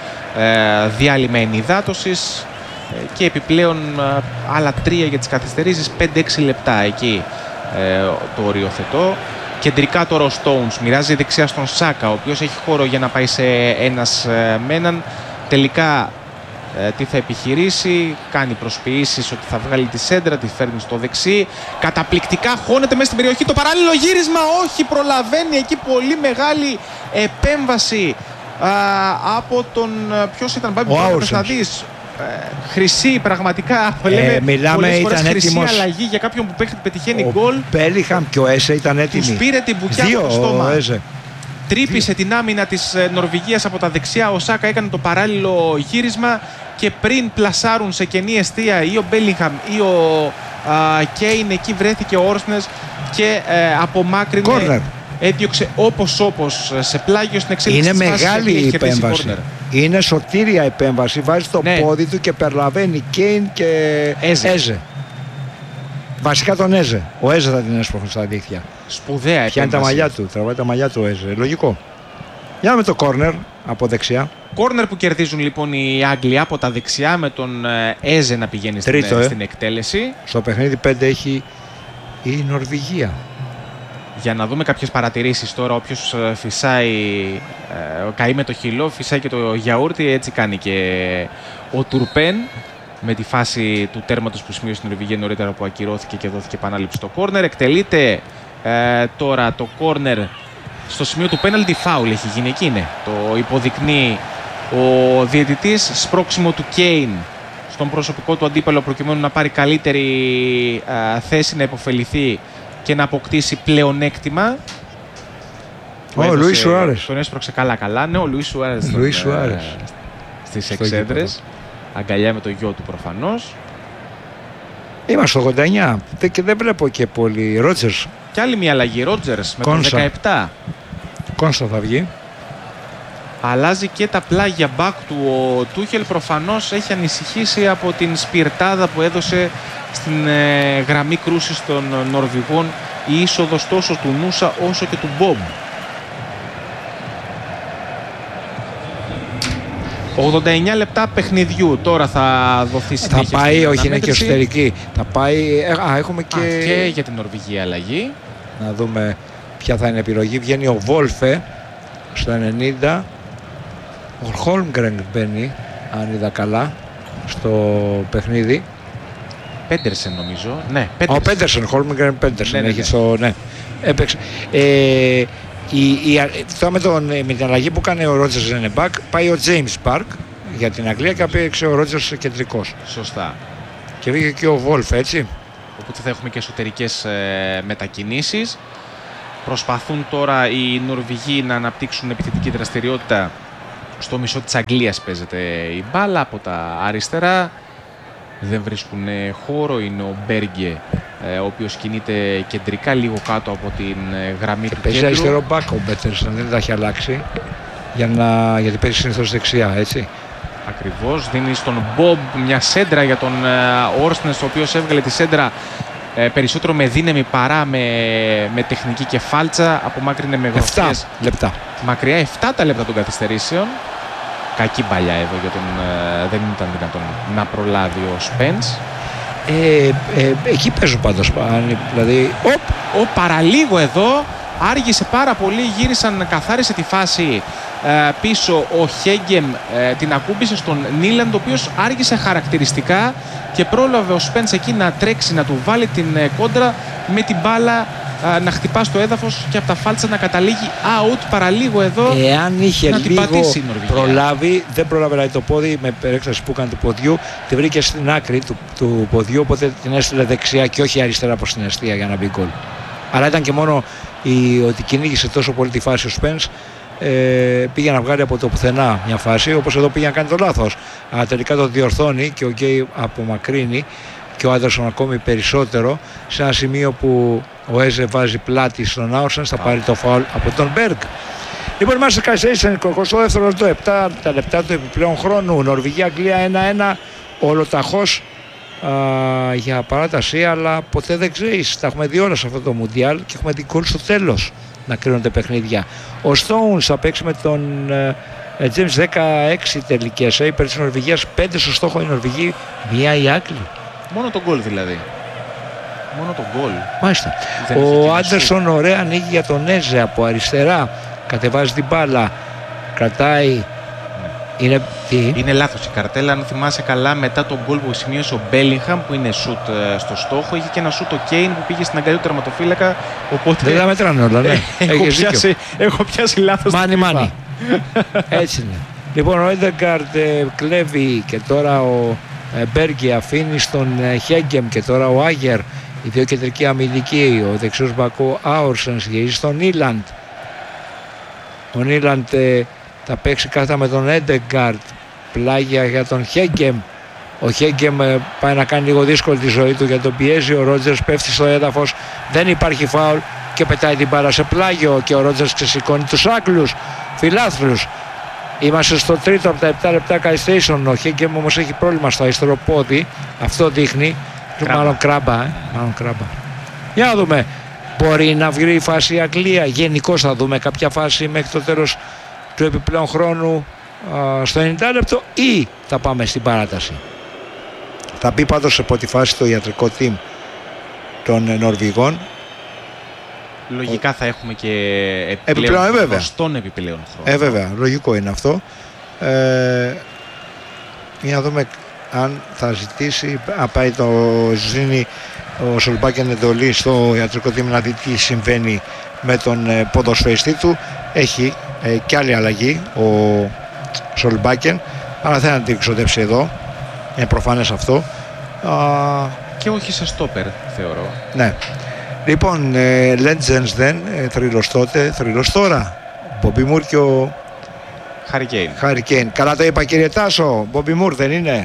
ε, διάλειμμα ενυδάτωσης ε, και επιπλέον ε, άλλα τρία για τις καθυστερήσεις, πέντε έξι λεπτά εκεί ε, το οριοθετώ. Κεντρικά τώρα ο Stones μοιράζει δεξιά στον Σάκα, ο οποίος έχει χώρο για να πάει σε ένας ε, με έναν. Τελικά Ε, τι θα επιχειρήσει, κάνει προσποιήσεις ότι θα βγάλει τη σέντρα, τη φέρνει στο δεξί, καταπληκτικά χώνεται μέσα στην περιοχή, το παράλληλο γύρισμα, όχι, προλαβαίνει εκεί πολύ μεγάλη επέμβαση α, από τον, ποιος ήταν, Μπάμπη, να δεις, ε, χρυσή πραγματικά, ε, λέμε, μιλάμε, πολλές φορές ήταν χρυσή έτοιμος... αλλαγή για κάποιον που πετυχαίνει γκολ. Ο Μπέλιγχαμ και ο Έσε ήταν έτοιμοι. Τους πήρε την μπουκιά Δύο, από το στόμα. Τρύπησε Δύο. την άμυνα της Νορβηγίας από τα δεξιά. Ο Σάκα έκανε το παράλληλο γύρισμα και πριν πλασάρουν σε κενή εστία ή ο Μπέλιγχαμ ή ο α, Κέιν, εκεί βρέθηκε ο Όρσνες και ε, απομάκρυνε. Κόρνερ. Έδιωξε όπως όπως σε πλάγιο στην εξέλιξη της φάσης. Είναι μεγάλη η επέμβαση. Κόρνερ. Είναι σωτήρια επέμβαση. Βάζει το ναι. πόδι του και περλαβαίνει Κέιν και Έζε. Έζε. Βασικά τον Έζε. Ο Έζε θα την έσπρωχνε στα δίχτυα. Σπουδαία επέμβαση. Πιάνει τα μαλλιά του. Τραβάει τα μαλλιά του Έζε. Λογικό. Για με το κόρνερ από δεξιά. Κόρνερ που κερδίζουν λοιπόν οι Άγγλοι από τα δεξιά, με τον Έζε να πηγαίνει Τρίτο, στην, ε. στην εκτέλεση. Στο παιχνίδι πέντε έχει η Νορβηγία. Για να δούμε κάποιες παρατηρήσεις τώρα. Όποιος φυσάει, ε, καεί με το χυλό, φυσάει και το γιαούρτι. Έτσι κάνει και ο Τουρπέν με τη φάση του τέρματος που σημείωσε στην Νορβηγία νωρίτερα, που ακυρώθηκε και δόθηκε επανάληψη στο κόρνερ. Εκτελείται ε, τώρα το κόρνερ στο σημείο του penalty foul. Έχει γίνει, εκεί είναι. Το υποδεικνύει ο διαιτητής. Σπρώξιμο του Κέιν στον προσωπικό του αντίπαλο, προκειμένου να πάρει καλύτερη α, θέση, να υποφεληθεί και να αποκτήσει πλεονέκτημα. Ο Λουίς Σουάρες. Τον έσπρωξε καλά καλά. Ναι, ο Λουίς Σουάρες. Λουίς Σουάρες. Στις εξέδρες. Αγκαλιά με το γιο του προφανώς. Είμαστε στο ογδόντα εννιά και δεν βλέπω και πολύ. Ρότζερς. Κι άλλη μια αλλαγή. Ρότζερς με τον δεκαεπτά. Κόνστα θα βγει. Αλλάζει και τα πλάγια μπακ του ο Τούχελ. Προφανώς έχει ανησυχήσει από την σπιρτάδα που έδωσε στην ε, γραμμή κρούσης των Νορβηγών η είσοδος τόσο του Νούσα όσο και του Μπομπ. ογδόντα εννιά λεπτά παιχνιδιού. Τώρα θα δοθεί συνέχεια. Θα πάει, όχι, είναι και εσωτερική. Θα πάει. Α, έχουμε και. Α, και για την Νορβηγία αλλαγή. Να δούμε ποια θα είναι η επιλογή. Βγαίνει ο Βόλφε στο ενενήντα. Ο Χόλμγκρεν μπαίνει, αν είδα καλά, στο παιχνίδι. Πέντερσεν νομίζω. Ναι, Πέντερσεν. Ο Πέντερσεν, Χόλμγκρεν Πέντερσεν. Ναι, ναι, έχει ναι. στο, ναι. έπαιξε. Ε, η, η, τώρα με, τον, με την αλλαγή που κάνει ο Ρότζερς είναι back, πάει ο James Park για την Αγγλία και έπαιξε ο Ρότζερς κεντρικός. Σωστά. Και βγήκε και ο Βόλφ, έτσι. Οπότε θα έχουμε και εσωτερικές ε, μετακινήσεις. Προσπαθούν τώρα οι Νορβηγοί να αναπτύξουν επιθετική δραστηριότητα. Στο μισό της Αγγλίας παίζεται η μπάλα από τα αριστερά. Δεν βρίσκουν χώρο. Είναι ο Μπέργκε, ε, ο οποίος κινείται κεντρικά λίγο κάτω από την γραμμή και του παίζει κέντρου. αριστερό μπακ ο Μπέτερσον, δεν τα έχει αλλάξει. Για να, γιατί παίζει συνήθως δεξιά, έτσι. Ακριβώς. Δίνει στον Μπομπ μια σέντρα για τον Όρσνες, ο οποίος έβγαλε τη σέντρα ε, περισσότερο με δύναμη παρά με, με τεχνική και φάλτσα. Απομάκρυνε με γροθιές. επτά λεπτά. Μακριά, επτά τα λεπτά των καθυστερήσεων. Κακή παλιά εδώ για τον. Ε, δεν ήταν δυνατόν να προλάβει ο Σπένς. Ε, ε, εκεί παίζω πάντως. Δηλαδή. Οπ, ο, παραλίγο εδώ. Άργησε πάρα πολύ. Γύρισαν, καθάρισε τη φάση ε, πίσω. Ο Χέγκεμ ε, την ακούμπησε στον Νίλαντ, ο οποίος άργησε χαρακτηριστικά και πρόλαβε ο Σπένς εκεί να τρέξει, να του βάλει την ε, κόντρα με την μπάλα. Να χτυπά στο έδαφος και από τα φάλτσα να καταλήγει out. Παραλίγο εδώ. Εάν είχε να λίγο την προλάβει, δεν πρόλαβε δηλαδή το πόδι με περέκταση που έκανε του ποδιού, τη βρήκε στην άκρη του, του ποδιού, οπότε την έστειλε δεξιά και όχι αριστερά προς την αιστεία για να μπει γκολ. Αλλά ήταν και μόνο η, ότι κυνήγησε τόσο πολύ τη φάση ο Σπένς, ε, πήγε να βγάλει από το πουθενά μια φάση, όπως εδώ πήγε να κάνει το λάθος. Αλλά τελικά το διορθώνει και ο Γκέι απομακρύνει και ο Άντερσον ακόμη περισσότερο, σε ένα σημείο που ο Έζε βάζει πλάτη στον Άουρσεν, θα πάρει το φάουλ από τον Μπέργκ. Λοιπόν, είμαστε καθυστερήσει στο εικοστό δεύτερο λεπτό, επτά τα λεπτά του επιπλέον χρόνου. Νορβηγία-Αγγλία ένα ένα, ολοταχώς για παράταση, αλλά ποτέ δεν ξέρεις. Τα έχουμε δει όλα σε αυτό το Μουντιάλ και έχουμε δει γκολ στο τέλος να κρίνονται παιχνίδια. Ο Στόουνς θα παίξει με τον Τζέιμς δεκαέξι τελικές, υπέρ της Νορβηγίας, πέντε στο στόχο οι Νορβηγοί, μία οι Άγγλοι. Μόνο τον γκολ δηλαδή. Μόνο τον γκολ. Μάλιστα. Ο Άντερσον ωραία ανοίγει για τον Έζε από αριστερά. Κατεβάζει την μπάλα. Κρατάει. Ναι. Είναι, τι? είναι λάθος η καρτέλα. Αν θυμάσαι καλά, μετά τον γκολ που σημείωσε ο Μπέλιγχαμ, που είναι σουτ στο στόχο, είχε και ένα σουτ ο Κέιν που πήγε στην αγκαλιά του τερματοφύλακα. Οπότε. Δεν τα μετράνε όλα, ναι. έχω, πιάσει, έχω πιάσει λάθος. Μάνι, μάνι. Έτσι είναι. Λοιπόν, ο Έντεγκαρντ ε, κλέβει και τώρα ο Μπέργκε αφήνει στον Χέγκεμ και τώρα ο Άγερ, οι δύο κεντρικοί αμυντικοί, ο δεξιός μπακό Άουρσεν γυρίζει στον Νίλαντ. Ο Νίλαντ ε, θα παίξει κάθετα με τον Έντεγκαρντ, πλάγια για τον Χέγκεμ. Ο Χέγκεμ ε, πάει να κάνει λίγο δύσκολη τη ζωή του γιατί τον πιέζει. Ο Ρότζερς πέφτει στο έδαφος, δεν υπάρχει φάουλ και πετάει την μπάλα σε πλάγιο και ο Ρότζερς ξεσηκώνει τους Άγγλους φιλάθλους. Είμαστε στο τρίτο από τα επτά λεπτά καθυστερήσεων. Ο Χέγκεμ όμως έχει πρόβλημα στο αριστερό πόδι. Αυτό δείχνει. Κράμπα. Μάλλον κράμπα, ε. Μάλλον κράμπα. Για να δούμε. Μπορεί να βγει η φάση η Αγγλία. Γενικώς θα δούμε κάποια φάση μέχρι το τέλος του επιπλέον χρόνου α, στο ενενήντα λεπτό ή θα πάμε στην παράταση. Θα μπει πάντως από τη φάση το ιατρικό team των Νορβηγών. Λογικά θα έχουμε και επιπλέον, επιπλέον στον επιπλέον χρόνο. Ε, βέβαια, λογικό είναι αυτό. Ε, για να δούμε αν θα ζητήσει, αν πάει το ζήνει ο Σολμπάκεν εντολή στο ιατρικό team να δει τι συμβαίνει με τον ε, ποδοσφαιριστή του. Έχει ε, και άλλη αλλαγή ο Σολμπάκεν, αλλά δεν θα την ξοδέψει εδώ. Είναι προφανές αυτό. Α, και όχι σε στόπερ, θεωρώ. Ναι. Λοιπόν, ε, Legends δεν, ε, θρύλος τότε, θρύλος τώρα. Μπομπι Μουρ και ο Χάρι Κέιν. Καλά το είπα κύριε Τάσο, Μπομπι Μουρ δεν είναι?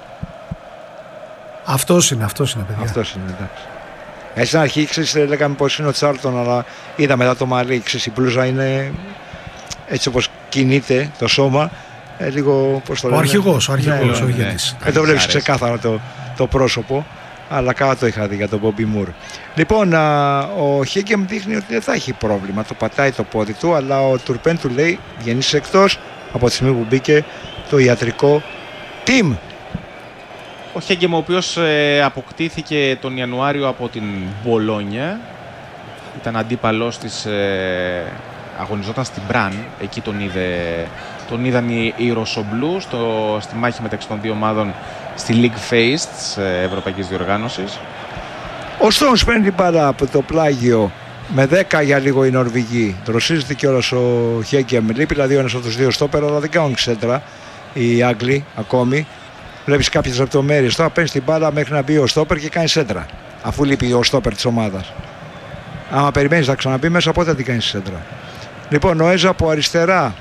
Αυτός είναι, αυτός είναι παιδιά. Αυτός είναι, εντάξει. Έτσι στην αρχή ξέρεις, λέγαμε πως είναι ο Τσάρλτον, αλλά είδα μετά το μαλλί, ξέρεις, η μπλούζα είναι έτσι όπως κινείται το σώμα, ε, λίγο, πώς το ο λένε. Αρχηγός, ο αρχηγός, ναι, ο ναι, ηγέτης. Δεν το βλέπεις ξεκάθαρα το, το πρόσωπο. Αλλά καλά το είχα δει για τον Μπομπι Μουρ. Λοιπόν, α, ο Χέγκεμ δείχνει ότι δεν θα έχει πρόβλημα. Το πατάει το πόδι του, αλλά ο Τουρπέν του λέει βγαίνεις εκτός από τη στιγμή που μπήκε το ιατρικό team. Ο Χέγκεμ, ο οποίος ε, αποκτήθηκε τον Ιανουάριο από την Μπολόνια, ήταν αντίπαλος της, ε, αγωνιζόταν στην Μπραν, εκεί τον, είδε, τον είδαν οι, οι Ρωσομπλού στο, στη μάχη μεταξύ των δύο ομάδων στη League Phase της Ευρωπαϊκής Διοργάνωσης. Ο Στόνς παίρνει την μπάλα από το πλάγιο με δέκα για λίγο οι Νορβηγοί. Δροσίζεται κιόλας ο Χέγκεμ. Λείπει δηλαδή ένας από τους δύο στόπερ, αλλά δεν κάνουν ξέντρα οι Άγγλοι ακόμη. Βλέπεις κάποιες λεπτομέρειες. Τώρα παίρνει την μπάλα μέχρι να μπει ο στόπερ και κάνει σέντρα. Αφού λείπει ο στόπερ της ομάδας. Άμα περιμένεις να ξαναμπεί μέσα, πότε θα την κάνεις σέντρα. Λοιπόν, ο Έζα από αριστερά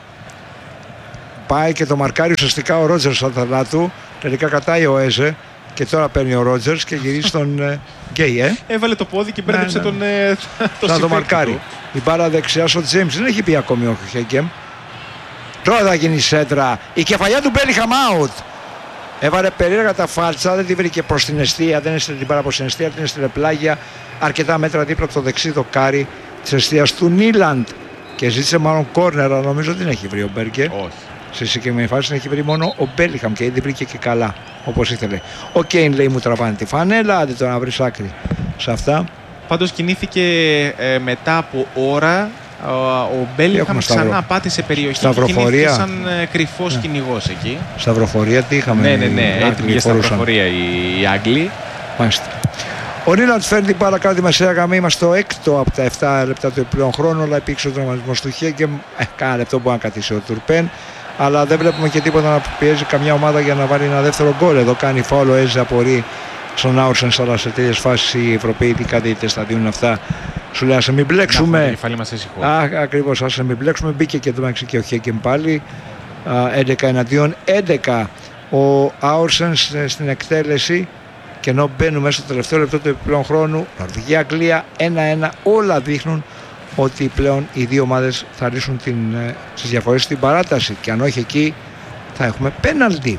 πάει και το μαρκάρει ουσιαστικά ο Ρότζερς στα του. Τελικά κατάει ο Έζε και τώρα παίρνει ο Ρότζερς και γυρίζει στον ε, Γκέι. Ε. Έβαλε το πόδι και μπέρδεψε ναι, ναι. τον ε, το να το μαρκάρει. Η μπάλα δεξιά ο Τζέιμς δεν έχει πει ακόμη ο Χέγκεμ. Τώρα θα γίνει σέντρα. Η κεφαλιά του Μπέλιχαμ out. Έβαλε περίεργα τα φάλτσα, δεν τη βρήκε προς την εστία, δεν έστειλε την μπάλα προς την εστία, την έστειλε πλάγια αρκετά μέτρα δίπλα από το δεξί δοκάρι της εστίας του Νίλαντ. Και ζήτησε μάλλον κόρνερ, αλλά νομίζω δεν έχει βρει ο Μπέργκε. Όχι. Σε συγκεκριμένη φάση την έχει βρει μόνο ο Μπέλιχαμ και δεν βρήκε και καλά όπως ήθελε. Ο Κέιν λέει μου τραβάνε τη φανέλα, άντε το να βρεις άκρη σε αυτά. Πάντως κινήθηκε ε, μετά από ώρα. Ο Μπέλιχαμ ξανά πάτησε περιοχή σταυροφορία. Και κινήθηκε σαν ε, κρυφός ναι. κυνηγός εκεί. Σταυροφορία τι είχαμε. Ναι, ναι, ναι, έτοιμη για σταυροφορία οι, οι Άγγλοι. Μάλιστα. Ο Νίλαντ φέρνει την μπάλα κάτω τη μεσαία γραμμή. Είμαστε στο έκτο από τα επτά λεπτά του επιπλέον χρόνου. Αλλά υπήρξε ο τραυματισμός του Χέγκεμ. Ε, κάνα λεπτό μπορεί να κατήσει ο Τουρπέν. Αλλά δεν βλέπουμε και τίποτα να πιέζει καμιά ομάδα για να βάλει ένα δεύτερο γκολ. Εδώ κάνει φάουλ ο Έζε, απορεί στον Άουρσεν. Αλλά σε τέτοιες φάσεις οι Ευρωπαίοι τι διαιτητές θα δίνουν αυτά. Σου λέει, ας μην μπλέξουμε. Ακριβώς, ας μην μπλέξουμε. Μπήκε και το μεταξύ και ο Χέγκεμ πάλι. έντεκα εναντίον έντεκα. Ο Άουρσεν στην εκτέλεση. Και ενώ μπαίνουν μέσα στο τελευταίο λεπτό του επιπλέον χρόνου, Νορβηγία, Αγγλία ένα ένα. Όλα δείχνουν ότι πλέον οι δύο ομάδες θα λύσουν την, στις διαφορές στην παράταση. Και αν όχι εκεί, θα έχουμε πέναλτι.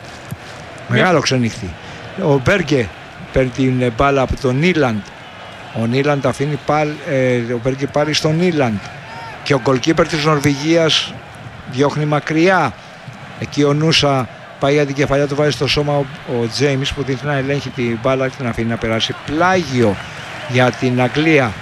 Μεγάλο ξενύχτη. Ο Μπέργκε παίρνει την μπάλα από τον Νίλαντ. Ο Νίλαντ αφήνει πάλι, ε, ο Μπέργκε πάλι στον Νίλαντ. Και ο γκολκίπερ της Νορβηγίας διώχνει μακριά. Εκεί ο Νούσα πάει για την κεφαλιά του, βάζει στο σώμα ο, ο Τζέιμς που δείχνει να ελέγχει την μπάλα και την αφήνει να περάσει. Πλάγιο για την Αγγλία.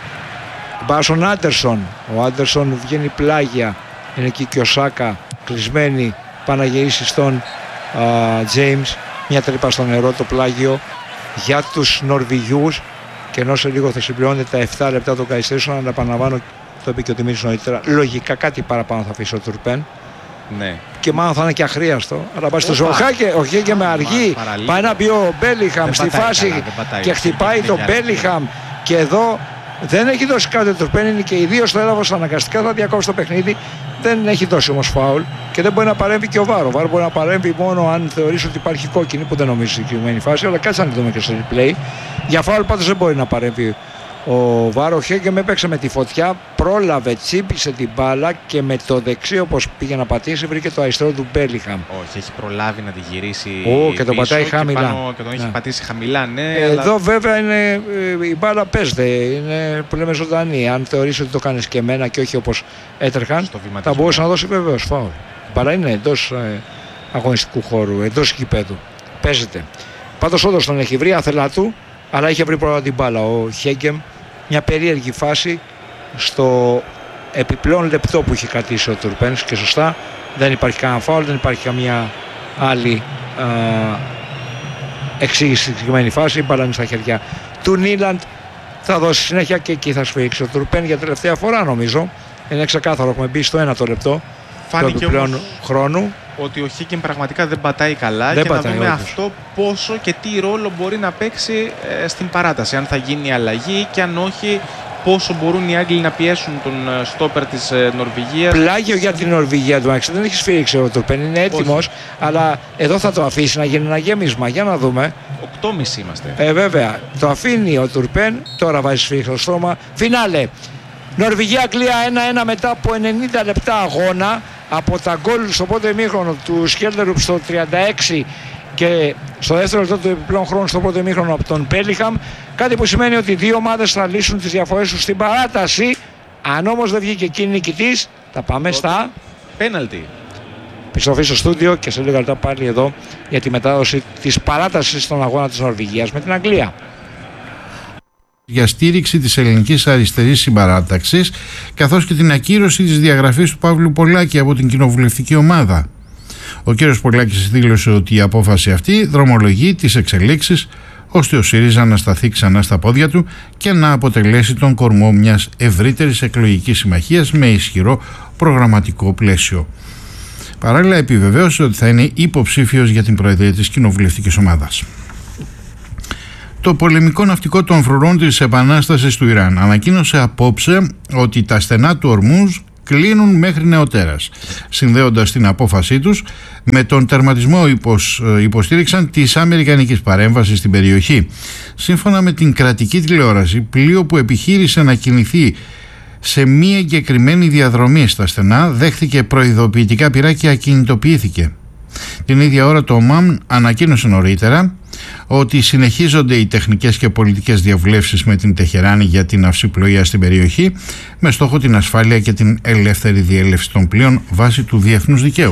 Πάει στον Άντερσον. Ο Άντερσον βγαίνει πλάγια. Είναι εκεί και ο Σάκα κλεισμένη. Πάει να γυρίσει στον Τζέιμς. Μια τρύπα στο νερό το πλάγιο για τους Νορβηγιούς. Και ενώ σε λίγο θα συμπληρώνεται τα επτά λεπτά των καθυστερήσεων, αλλά επαναλαμβάνω, το είπε και ο Δημήτρης νωρίτερα, λογικά κάτι παραπάνω θα αφήσει ο Τουρπέν. Ναι. Και μάλλον θα είναι και αχρίαστο. Αλλά πάει στο Ζωχάκε, ο Χέγκε με αργή. Πάει να μπει ο Μπέλιχαμ στη φάση καλά, και χτυπάει τον Μπέλιχαμ. Και εδώ δεν έχει δώσει κάτι ο Τουρπέν, είναι και οι δύο στο έδαφος, αναγκαστικά θα διακόψει το παιχνίδι. Δεν έχει δώσει όμως φάουλ και δεν μπορεί να παρέμβει και ο Βάρο. Ο Βάρο μπορεί να παρέμβει μόνο αν θεωρήσει ότι υπάρχει κόκκινη, που δεν νομίζω στη συγκεκριμένη φάση. Αλλά κάτσε να τη δούμε και στο replay. Για φάουλ πάντως δεν μπορεί να παρέμβει ο Βάρο. Χέγκεμ έπαιξε με τη φωτιά, πρόλαβε, τσίπησε την μπάλα και με το δεξί όπως πήγε να πατήσει βρήκε το αριστερό του Μπέλιχαμ. Όχι, έχει προλάβει να τη γυρίσει. Ω, και τον πατάει χαμηλά. Και, πάνω, και τον έχει ναι. πατήσει χαμηλά, ναι. Εδώ αλλά... βέβαια είναι, η μπάλα παίζεται, είναι που λέμε ζωντανή. Αν θεωρήσει ότι το κάνεις και εμένα και όχι όπως έτρεχαν, θα μπορούσε να δώσει βεβαίως φάουλ. Η μπάλα είναι εντός ε, αγωνιστικού χώρου, εντός γηπέδου. Παίζεται. Πάντως όντως τον έχει βρει άθελά του, αλλά είχε βρει πρώτα την μπάλα ο Χέγκεμ. Μια περίεργη φάση στο επιπλέον λεπτό που είχε κρατήσει ο Τουρπένς και σωστά δεν υπάρχει κανένα φάουλ, δεν υπάρχει καμία άλλη α, εξήγηση στη συγκεκριμένη φάση. Η μπάλα είναι στα χέρια του Νίλαντ, θα δώσει συνέχεια και εκεί θα σφίξει ο Τουρπέν για τελευταία φορά νομίζω. Είναι ξεκάθαρο, έχουμε μπει στο ένα το λεπτό Φάνηκε του επιπλέον χρόνου ότι ο Χέγκεμ πραγματικά δεν πατάει καλά δεν και πατάει, να δούμε όντως. αυτό πόσο και τι ρόλο μπορεί να παίξει ε, στην παράταση. Αν θα γίνει αλλαγή και αν όχι πόσο μπορούν οι Άγγλοι να πιέσουν τον στόπερ της ε, Νορβηγίας. Πλάγιο για την Νορβηγία του Άξι, δεν έχει σφίξει ο Τουρπέν, είναι έτοιμος, αλλά εδώ θα το αφήσει να γίνει ένα γέμισμα, για να δούμε. οκτώ και μισή είμαστε. Ε, βέβαια, το αφήνει ο Τουρπέν, τώρα βάζει σφίξει στο στρώμα. Φινάλε. Νορβηγία-Αγγλία ένα ένα μετά από ενενήντα λεπτά αγώνα. Από τα γκολ στο πρώτο ημίχρονο του Σκέλτερουπ στο τριάντα έξι και στο δεύτερο λεπτό του επιπλέον χρόνου στο πρώτο ημίχρονο από τον Μπέλιχαμ. Κάτι που σημαίνει ότι οι δύο ομάδες θα λύσουν τις διαφορές τους στην παράταση. Αν όμως δεν βγήκε εκείνη νικητής, θα πάμε στα πέναλτι. Επιστροφή στο στούντιο και σε λίγα λεπτά πάλι εδώ για τη μετάδοση της παράτασης στον αγώνα της Νορβηγίας με την Αγγλία. Για στήριξη της ελληνικής αριστερής συμπαράταξης, καθώς και την ακύρωση της διαγραφής του Παύλου Πολάκη από την κοινοβουλευτική ομάδα. Ο κ. Πολάκης δήλωσε ότι η απόφαση αυτή δρομολογεί τις εξελίξεις ώστε ο ΣΥΡΙΖΑ να σταθεί ξανά στα πόδια του και να αποτελέσει τον κορμό μιας ευρύτερης εκλογικής συμμαχίας με ισχυρό προγραμματικό πλαίσιο. Παράλληλα επιβεβαίωσε ότι θα είναι υποψήφιος για την προεδρία της κοινοβουλευτικής ομάδας. Το πολεμικό ναυτικό των φρουρών της Επανάστασης του Ιράν ανακοίνωσε απόψε ότι τα στενά του Ορμούζ κλείνουν μέχρι νεοτέρας, συνδέοντας την απόφασή τους με τον τερματισμό υποσ, υποστήριξαν της αμερικανικής παρέμβασης στην περιοχή. Σύμφωνα με την κρατική τηλεόραση, πλοίο που επιχείρησε να κινηθεί σε μία εγκεκριμένη διαδρομή στα στενά δέχθηκε προειδοποιητικά πυρά και ακινητοποιήθηκε. Την ίδια ώρα το ΟΜΑΜ ανακοίνωσε νωρίτερα ότι συνεχίζονται οι τεχνικές και πολιτικές διαβουλεύσεις με την Τεχεράνη για την ναυσιπλοεία στην περιοχή με στόχο την ασφάλεια και την ελεύθερη διέλευση των πλοίων βάσει του διεθνούς δικαίου.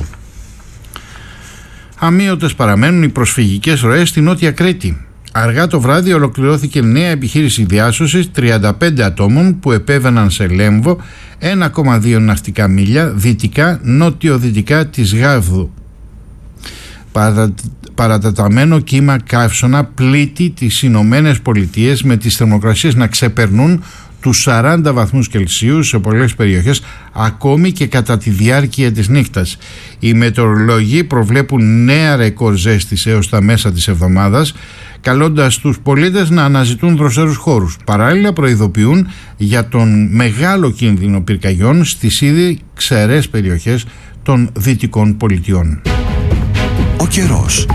Αμείωτες παραμένουν οι προσφυγικές ροές στη Νότια Κρήτη. Αργά το βράδυ ολοκληρώθηκε νέα επιχείρηση διάσωσης τριάντα πέντε ατόμων που επέβαιναν σε Λέμβο ένα κόμμα δύο ναυτικά μίλια δυτικά νότιο-δυτικά της Γάβδου. Παρα, παρατεταμένο κύμα καύσωνα πλήττει τις Ηνωμένες Πολιτείες με τις θερμοκρασίες να ξεπερνούν τους σαράντα βαθμούς Κελσίου σε πολλές περιοχές ακόμη και κατά τη διάρκεια της νύχτας. Οι μετεωρολόγοι προβλέπουν νέα ρεκόρ ζέστης έως τα μέσα της εβδομάδας, καλώντας τους πολίτες να αναζητούν δροσερούς χώρους. Παράλληλα προειδοποιούν για τον μεγάλο κίνδυνο πυρκαγιών στις ήδη ξερές περιοχές των δυτικών πολιτιών. Ο καιρός.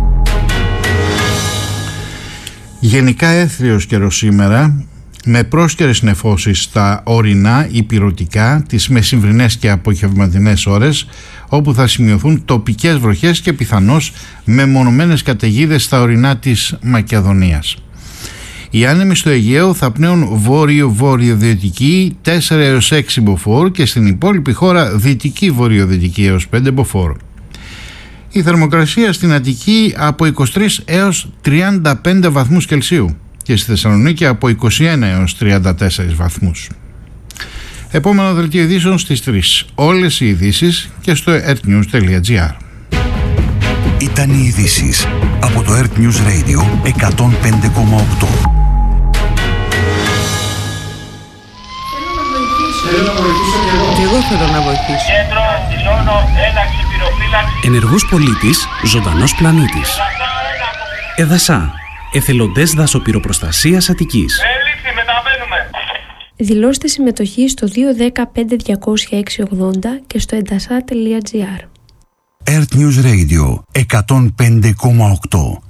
Γενικά έθριος καιρός σήμερα, με πρόσκαιρες νεφώσεις στα ορεινά, ηπειρωτικά, τις μεσημβρινές και απογευματινές ώρες, όπου θα σημειωθούν τοπικές βροχές και πιθανώς μεμονωμένες καταιγίδες στα ορεινά της Μακεδονίας. Οι άνεμοι στο Αιγαίο θα πνέουν βόρειο-βόρειο-δυτική τέσσερα έως έξι μποφόρ και στην υπόλοιπη χώρα δυτική-βορειοδυτική έως πέντε μποφόρ. Η θερμοκρασία στην Αττική από είκοσι τρεις έως τριάντα πέντε βαθμούς Κελσίου και στη Θεσσαλονίκη από είκοσι ένα έως τριάντα τέσσερα βαθμούς. Επόμενο δελτίο ειδήσεων στις τρεις. Όλες οι ειδήσεις και στο ertnews τελεία gr. Ήταν οι ειδήσεις από το Earth News Radio εκατόν πέντε κόμμα οκτώ. Θέλω να βοηθήσω και εγώ. Και εγώ θέλω να βοηθήσω. Κέντρο, δηλώνω, έναξη πυροφύλαξη. Ενεργός πολίτης, ζωντανός πλανήτης. ΕΔΑΣΑ, εθελοντές δασοπυροπροστασίας Αττικής. Έληξη, μεταβαίνουμε. Δηλώστε συμμετοχή στο δύο ένα μηδέν πέντε διακόσια έξι ογδόντα και στο εντασά τελεία gr. Earth News Radio εκατόν πέντε κόμμα οκτώ.